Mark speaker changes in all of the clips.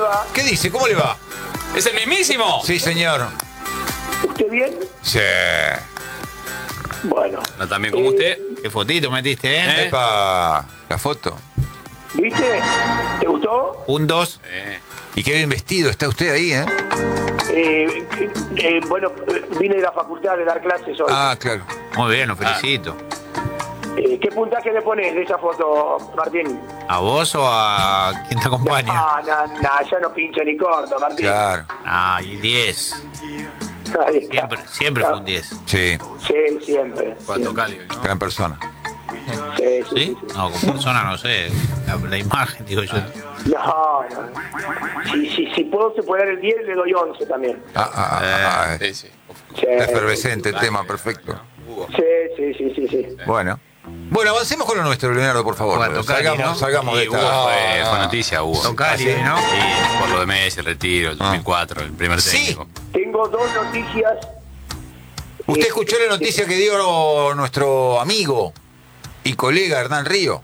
Speaker 1: va?
Speaker 2: ¿Qué dice? ¿Cómo le va?
Speaker 3: ¿Es el mismísimo?
Speaker 2: Sí, señor.
Speaker 1: ¿Usted bien?
Speaker 2: Sí.
Speaker 1: Bueno.
Speaker 3: No, también como usted.
Speaker 4: Qué fotito metiste, ¿eh?
Speaker 2: Epa, la foto.
Speaker 1: ¿Viste? ¿Te gustó?
Speaker 4: Un 2.
Speaker 2: Y qué bien vestido está usted ahí, ¿eh?
Speaker 1: Bueno, vine de la facultad de dar clases hoy.
Speaker 2: Ah, claro.
Speaker 4: Muy bien, lo felicito.
Speaker 1: ¿Qué puntaje le pones de esa foto, Martín?
Speaker 4: ¿A vos o a quien te acompaña?
Speaker 1: Ah, no, ya no pincho ni corto, Martín.
Speaker 2: Claro.
Speaker 4: Ah, y 10.
Speaker 1: Ahí está.
Speaker 4: Siempre fue un 10.
Speaker 2: Sí,
Speaker 1: Sí, siempre.
Speaker 3: Cuánto cálido, ¿no?
Speaker 2: gran persona.
Speaker 1: Sí.
Speaker 4: ¿Sí? No, como persona no sé. La imagen, digo yo.
Speaker 1: No. Si puedo superar el 10, le doy 11 también.
Speaker 3: Sí, sí.
Speaker 1: Sí,
Speaker 2: Efervescente el tema, perfecto.
Speaker 1: sí.
Speaker 2: Bueno. Bueno, avancemos con lo nuestro, Leonardo, por favor.
Speaker 4: Bueno, Tocali, ¿no?
Speaker 2: Salgamos de
Speaker 3: Sí,
Speaker 2: esta.
Speaker 3: Hugo fue noticia, Hugo.
Speaker 4: Tocali, ¿no?
Speaker 3: Sí, por lo de Messi, el retiro, el 2004, el primer
Speaker 2: Sí.
Speaker 3: técnico.
Speaker 1: Tengo dos noticias.
Speaker 2: ¿Usted escuchó la noticia que dio nuestro amigo y colega Hernán Río?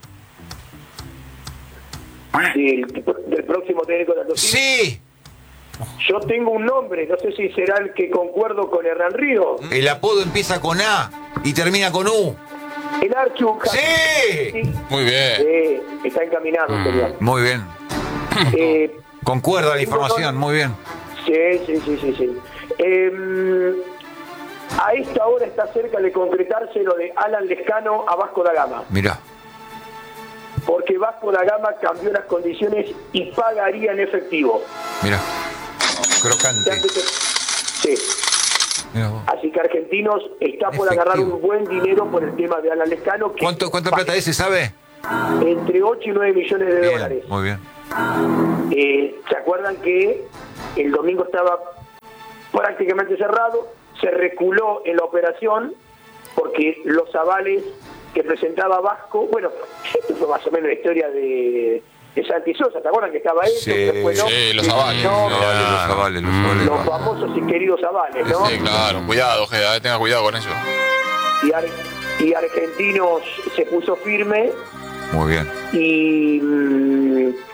Speaker 1: Del próximo técnico de Aldo Civi?
Speaker 2: Sí.
Speaker 1: Yo tengo un nombre, no sé si será el que concuerdo con Hernán Río.
Speaker 2: El apodo empieza con A y termina con U.
Speaker 1: El Archu.
Speaker 2: Sí.
Speaker 3: Muy bien.
Speaker 1: Está encaminado, señor.
Speaker 2: Muy bien. Concuerda la información, muy bien.
Speaker 1: Sí. A esta hora está cerca de concretarse lo de Alan Lescano a Vasco da Gama.
Speaker 2: Mirá.
Speaker 1: Porque Vasco da Gama cambió las condiciones y pagaría en efectivo.
Speaker 2: Mirá. Crocante.
Speaker 1: Sí.
Speaker 2: Mirá vos.
Speaker 1: Así que Argentinos está por
Speaker 2: Efectivo.
Speaker 1: agarrar un buen dinero por el tema de Alan Lescano. Que
Speaker 2: ¿Cuánta plata es, se sabe?
Speaker 1: Entre 8 y 9 millones de
Speaker 2: Bien,
Speaker 1: dólares.
Speaker 2: muy bien.
Speaker 1: ¿Se acuerdan que el domingo estaba prácticamente cerrado? Se reculó en la operación porque los avales que presentaba Vasco, bueno, esto fue más o menos la historia de Santi Sosa, ¿te acuerdan que estaba eso?
Speaker 2: Sí,
Speaker 1: Después, ¿no?
Speaker 3: sí, los avales.
Speaker 1: No,
Speaker 2: Los avales.
Speaker 1: los famosos y queridos avales, ¿no?
Speaker 3: Sí, claro. Cuidado, Ojeda, tenga cuidado con eso.
Speaker 1: Y Argentinos se puso firme
Speaker 2: Muy bien.
Speaker 1: y